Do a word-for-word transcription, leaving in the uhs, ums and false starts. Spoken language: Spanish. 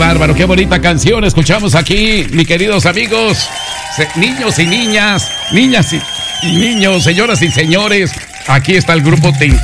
bárbaro, qué bonita canción escuchamos aquí, mis queridos amigos, se, niños y niñas, niñas y, y niños, señoras y señores. Aquí está el grupo Te